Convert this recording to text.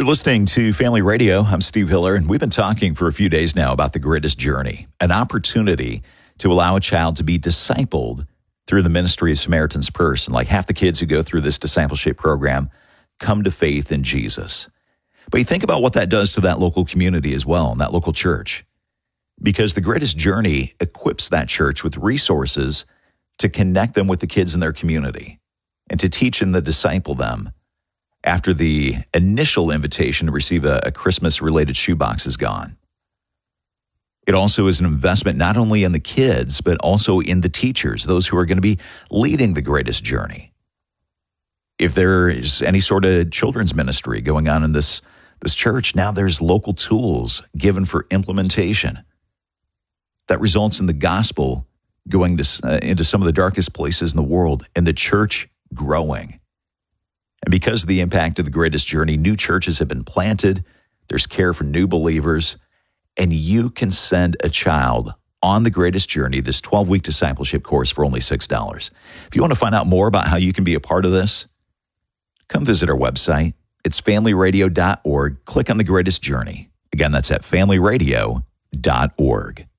You're listening to Family Radio. I'm Steve Hiller, and we've been talking for a few days now about the greatest journey, an opportunity to allow a child to be discipled through the ministry of Samaritan's Purse. And like half the kids who go through this discipleship program come to faith in Jesus. But you think about what that does to that local community as well, and that local church. Because the greatest journey equips that church with resources to connect them with the kids in their community and to teach and to disciple them after the initial invitation to receive a Christmas-related shoebox is gone. It also is an investment not only in the kids, but also in the teachers, those who are going to be leading the greatest journey. If there is any sort of children's ministry going on in this church, now there's local tools given for implementation. That results in the gospel going into some of the darkest places in the world and the church growing. And because of the impact of the greatest journey, new churches have been planted, there's care for new believers, and you can send a child on the greatest journey, this 12-week discipleship course, for only $6. If you want to find out more about how you can be a part of this, come visit our website. It's familyradio.org. Click on the greatest journey. Again, that's at familyradio.org.